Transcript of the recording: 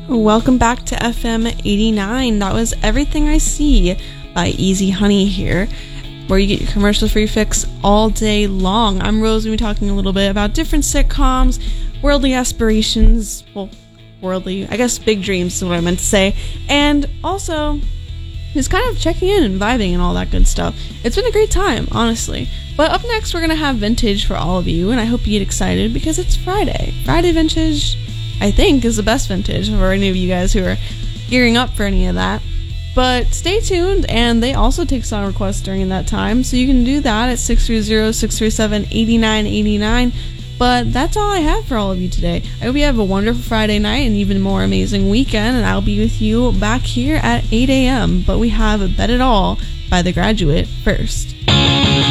Welcome back to FM 89. That was Everything I See by Easy Honey here, where you get your commercial-free fix all day long. I'm Rose, and we're talking a little bit about different sitcoms, worldly aspirations, well, worldly, I guess big dreams is what I meant to say, and also just kind of checking in and vibing and all that good stuff. It's been a great time, honestly. But up next, we're going to have Vintage for all of you, and I hope you get excited because it's Friday. Friday Vintage, I think, is the best vintage for any of you guys who are gearing up for any of that. But stay tuned, and they also take song requests during that time, so you can do that at 630-637-8989. But that's all I have for all of you today. I hope you have a wonderful Friday night and even more amazing weekend, and I'll be with you back here at 8 a.m. But we have Bet It All by The Graduate first.